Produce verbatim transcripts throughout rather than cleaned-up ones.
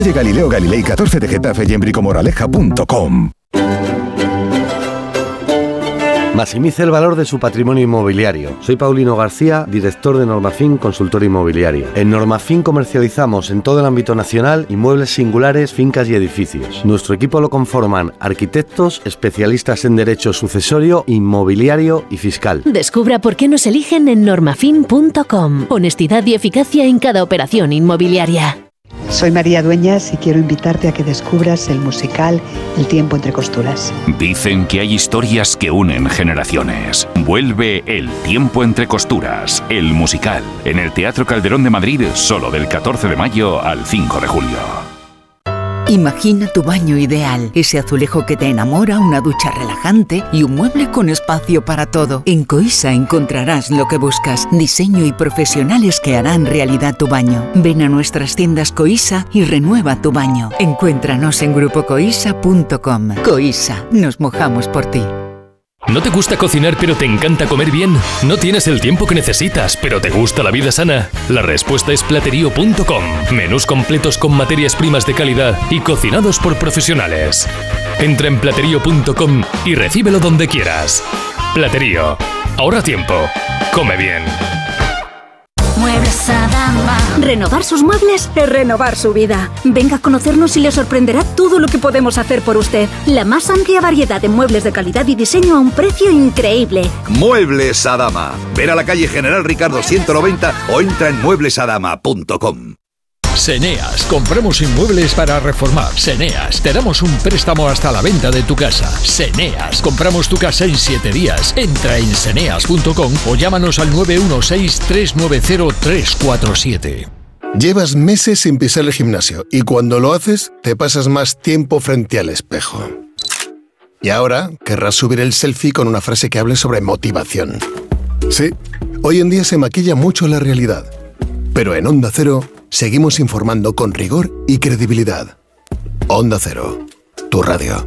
De Galileo Galilei catorce de Getafe y en bricomoraleja punto com. Maximice el valor de su patrimonio inmobiliario. Soy Paulino García, director de Normafin Consultor Inmobiliario. En Normafin comercializamos en todo el ámbito nacional inmuebles singulares, fincas y edificios. Nuestro equipo lo conforman arquitectos, especialistas en derecho sucesorio, inmobiliario y fiscal. Descubra por qué nos eligen en normafin punto com. Honestidad y eficacia en cada operación inmobiliaria. Soy María Dueñas y quiero invitarte a que descubras el musical El tiempo entre costuras. Dicen que hay historias que unen generaciones. Vuelve El tiempo entre costuras, el musical, en el Teatro Calderón de Madrid, solo del catorce de mayo al cinco de julio. Imagina tu baño ideal, ese azulejo que te enamora, una ducha relajante y un mueble con espacio para todo. En Coisa encontrarás lo que buscas, diseño y profesionales que harán realidad tu baño. Ven a nuestras tiendas Coisa y renueva tu baño. Encuéntranos en grupo coisa punto com. Coisa, nos mojamos por ti. ¿No te gusta cocinar pero te encanta comer bien? ¿No tienes el tiempo que necesitas pero te gusta la vida sana? La respuesta es platerío punto com. Menús completos con materias primas de calidad y cocinados por profesionales. Entra en platerío punto com y recíbelo donde quieras. Platerío. Ahorra tiempo. Come bien. Muebles Adama. Renovar sus muebles es renovar su vida. Venga a conocernos y le sorprenderá todo lo que podemos hacer por usted. La más amplia variedad de muebles de calidad y diseño a un precio increíble. Muebles Adama. Ven a la calle General Ricardo ciento noventa o entra en muebles adama punto com. Seneas, compramos inmuebles para reformar. Seneas, te damos un préstamo hasta la venta de tu casa. Seneas, compramos tu casa en siete días. Entra en seneas punto com o llámanos al nueve uno seis, tres nueve cero, tres cuatro siete. Llevas meses sin pisar el gimnasio y cuando lo haces te pasas más tiempo frente al espejo. Y ahora querrás subir el selfie con una frase que hable sobre motivación. Sí, hoy en día se maquilla mucho la realidad, pero en Onda Cero seguimos informando con rigor y credibilidad. Onda Cero, tu radio.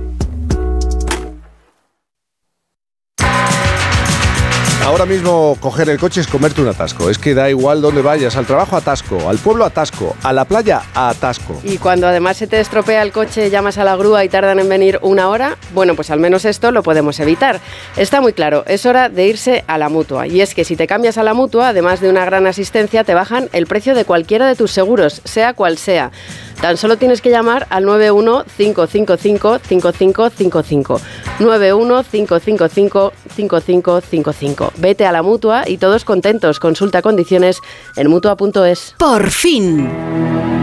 Ahora mismo coger el coche es comerte un atasco. Es que da igual dónde vayas, al trabajo atasco, al pueblo atasco, a la playa atasco. Y cuando además se te estropea el coche, llamas a la grúa y tardan en venir una hora, bueno, pues al menos esto lo podemos evitar. Está muy claro, es hora de irse a la Mutua. Y es que si te cambias a la Mutua, además de una gran asistencia, te bajan el precio de cualquiera de tus seguros, sea cual sea. Tan solo tienes que llamar al nueve uno cinco cinco cinco, cinco cinco cinco cinco. nueve uno cinco cinco cinco, cinco cinco cinco cinco. Vete a la Mutua y todos contentos. Consulta condiciones en mutua punto es. ¡Por fin!